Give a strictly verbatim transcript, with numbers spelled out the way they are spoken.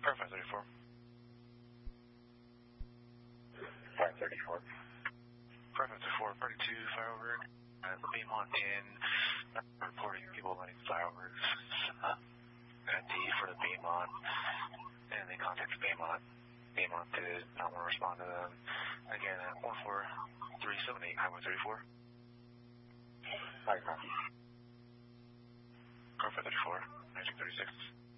Car five thirty-four. five thirty-four. Car five thirty-four, party two, flyover. Uh, Baymont in, uh, reporting people letting flyovers. Uh, D for the Baymont, and they contacted Baymont. Baymont did not want to respond to them. Again, at one four three seven eight, Highway thirty-four. Five copy. Car five thirty-four, nineteen thirty-six.